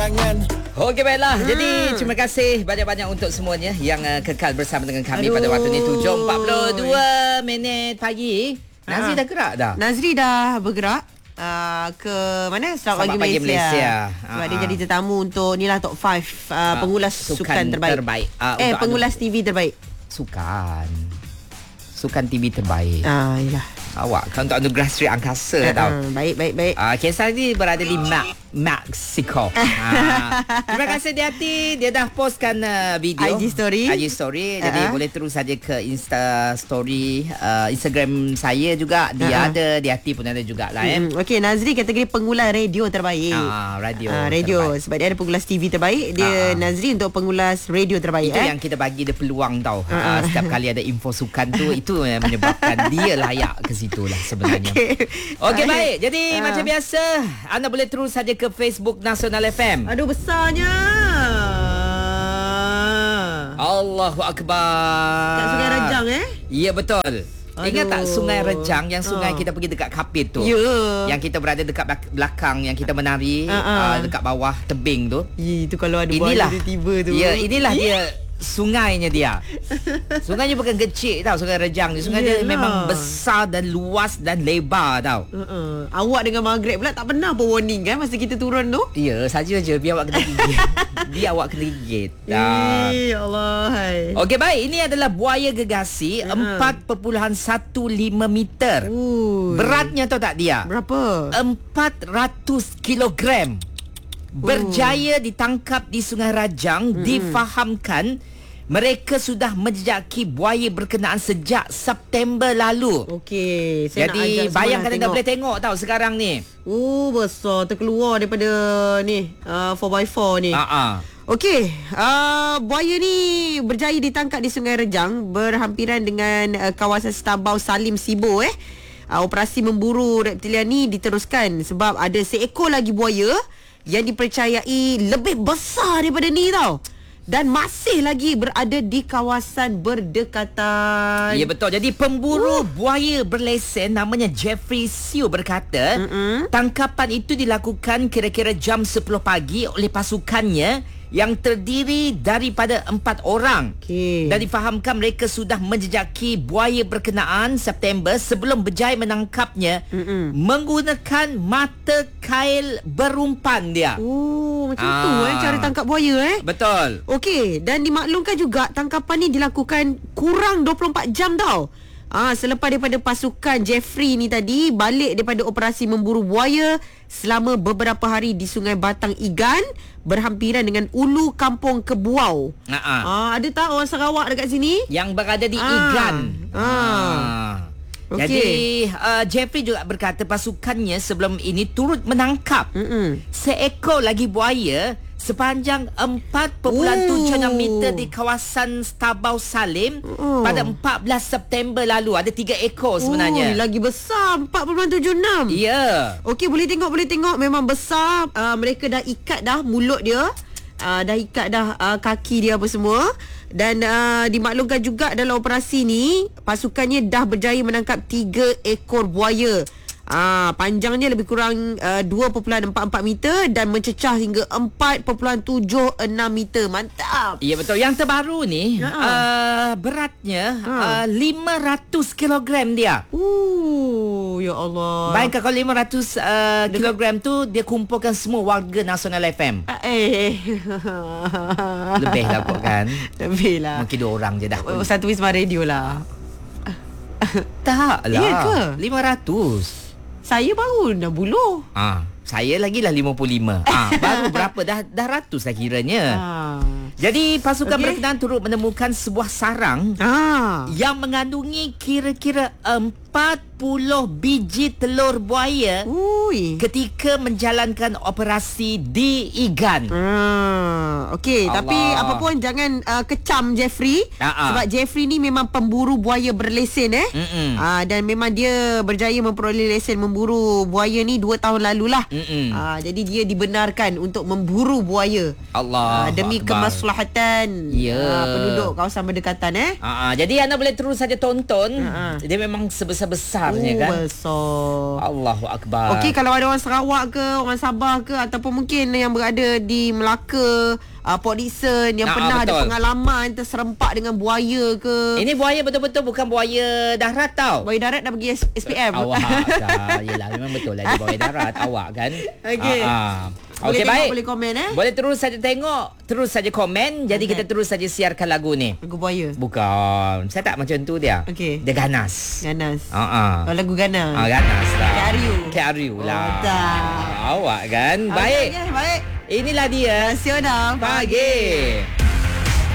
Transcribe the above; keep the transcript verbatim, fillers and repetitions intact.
Okey, baiklah. Hmm. Jadi terima kasih banyak-banyak untuk semuanya yang uh, kekal bersama dengan kami. Aduh. Pada waktu ni tujuh empat puluh dua minit pagi. Nazri Ha. dah gerak dah? Nazri dah bergerak uh, ke mana? Selamat, Selamat Pagi Pagi Malaysia. Malaysia. Sebab Ha, dia ha. jadi tetamu untuk ni lah top lima uh, pengulas sukan sukan, terbaik. terbaik. Ah, eh, untuk pengulas T V terbaik. Sukan. Sukan T V terbaik. Ah, yalah. Awak kan untuk anugerah Sri Angkasa Uh, tau. uh, baik, baik, baik. Ah, kisah ni berada di Ma- Mexico. ah. Terima kasih di hati. Dia dah postkan uh, video I G story. I G story. Jadi Uh-uh. boleh terus saja ke Insta story uh, Instagram saya juga. Dia Uh-uh. ada, di hati pun ada jugalah eh. Hmm, Okey, Nazri kategori pengulas radio terbaik. Ah, radio. Ah, radio terbaik. sebab dia ada pengulas T V terbaik. Dia Ah, ah. Nazri untuk pengulas radio terbaik. Itu eh? yang kita bagi dia peluang tau. Uh-uh. Uh, setiap kali ada info sukan tu, itu yang menyebabkan dia layak ke situ lah sebenarnya. Okey. Okey, baik. Jadi Ah. macam biasa, anda boleh terus saja ke Facebook Nasional F M. Aduh, besarnya. Allahu Akbar. Kat Sungai Rejang eh? Ya, betul. Ingat tak Aduh. Sungai Rejang, yang sungai Ah. kita pergi dekat Kapit tu? Ya. Yang kita berada dekat belak- belakang, yang kita menari Ah, ah. uh, dekat bawah tebing tu. Ih, itu kalau ada Inilah buaya tiba tu. Ya, inilah Ih. dia sungainya dia. Sungainya bukan kecil tau, Sungai Rejang ni. Sungai dia Yelah. memang besar dan luas dan lebar tau. Uh-uh. Awak dengan Margaret pula tak pernah pun warning kan masa kita turun tu? Ya, saja je biar awak kena gigit. Biar awak kena gigit. Ah. Eh, ya Allah. Hai. Okey, baik. Ini adalah buaya gergasi Ha. empat perpuluhan satu lima meter. Ui. Beratnya tahu tak dia? Berapa? empat ratus kilogram. Berjaya ditangkap di Sungai Rajang. Mm-hmm. Difahamkan mereka sudah menjejaki buaya berkenaan sejak September lalu. Okey, saya Jadi nak ajak bayangkan semua anda nak boleh tengok tahu sekarang ni. Oh, besar terkeluar daripada ni uh, four by four ni. Ha ah. Okey, uh, buaya ni berjaya ditangkap di Sungai Rejang berhampiran dengan uh, kawasan Stabau Salim Sibo eh. Uh, operasi memburu reptilian ni diteruskan sebab ada seekor lagi buaya yang dipercayai lebih besar daripada ni tau. Dan masih lagi berada di kawasan berdekatan. Ya, betul. Jadi pemburu Uh. buaya berlesen namanya Jeffrey Siu berkata, Mm-mm. tangkapan itu dilakukan kira-kira jam sepuluh pagi oleh pasukannya yang terdiri daripada empat orang. Okey. Dan difahamkan mereka sudah menjejaki buaya berkenaan September sebelum berjaya menangkapnya. Mm-mm. Menggunakan mata kail berumpan dia. Oh, macam Ah. tu eh cara tangkap buaya eh. Betul. Okey, dan dimaklumkan juga tangkapan ni dilakukan kurang dua puluh empat jam tau. Ah, selepas daripada pasukan Jeffrey ni tadi balik daripada operasi memburu buaya selama beberapa hari di Sungai Batang Igan berhampiran dengan Ulu Kampung Kebuau. Ha ah. Ah, ada tak orang Sarawak dekat sini? Yang berada di Ah. Igan. Ah. Okey. Jadi uh, Jeffrey juga berkata pasukannya sebelum ini turut menangkap Mm-mm. seekor lagi buaya sepanjang empat perpuluhan tujuh enam Oh. meter di kawasan Stabau Salim Oh. pada empat belas September lalu. Ada tiga ekor sebenarnya. Oh, lagi besar empat perpuluhan tujuh enam. Ya. Okey, boleh tengok, boleh tengok. Memang besar. Uh, mereka dah ikat dah mulut dia. Uh, dah ikat dah uh, kaki dia apa semua. Dan uh, dimaklumkan juga dalam operasi ni, pasukannya dah berjaya menangkap tiga ekor buaya. Ah, panjangnya lebih kurang uh, dua perpuluhan empat empat meter dan mencecah hingga empat perpuluhan tujuh enam meter. Mantap. Ya, betul. Yang terbaru ni Ha. uh, beratnya Ha. uh, lima ratus kilogram dia. Uh, ya Allah. Bayangkan kalau lima ratus uh, kilogram tu dia kumpulkan semua warga Nasional F M. Ah, Eh. Lebih lah kot kan. Lebih lah. Mungkin dua orang je dah. Oh, satu Wisma Radio lah. Tak lah. Ya ke? lima ratus. Saya baru enam puluh. Ah, saya lagi lah lima puluh lima. Ah, baru berapa dah dah ratus lah kiranya. Ah. Jadi pasukan Okey. berkenaan turut menemukan sebuah sarang Ah. yang mengandungi kira-kira empat puluh biji telur buaya Ui. ketika menjalankan operasi di Igan. Ah, okey, Allah. tapi apa pun jangan uh, kecam Jeffrey. Ah, ah. Sebab Jeffrey ni memang pemburu buaya berlesen eh. Mm-mm. Ah, dan memang dia berjaya memperoleh lesen memburu buaya ni dua tahun lalu lah. Mm-mm. Ah, jadi dia dibenarkan untuk memburu buaya. Allah Ah, demi kemaslahatan Ya. ah, penduduk kawasan berdekatan eh. Ah, ah, jadi anda boleh terus saja tonton. Ah, ah. Dia memang sebesar besar-besarnya Oh, kan. besar. Allahu akbar. Okey, kalau ada orang Sarawak ke, orang Sabah ke, ataupun mungkin yang berada di Melaka, uh, Port Dickson yang Ah, pernah ada betul. pengalaman terserempak dengan buaya ke. Ini buaya betul-betul bukan buaya darat tau. Buaya darat dah pergi S- SPM. Awak dah. Yelah, memang betul lah dia buaya darat awak kan. Okey. Ah, ah. Boleh Okey, tengok, baik. boleh komen eh. Boleh terus saja tengok, terus saja komen. Jadi Okey. kita terus saja siarkan lagu ni. Lagu buaya. Bukan. Saya tak macam tu dia. Okey. Dia ganas. Ganas. Ah, ah. Oh, lagu ganas. Ah, ganas lah. K R U. K R U lah. Oh, tak. Awak kan. Baik. Okey, okey, baik. Inilah dia Nasional pagi.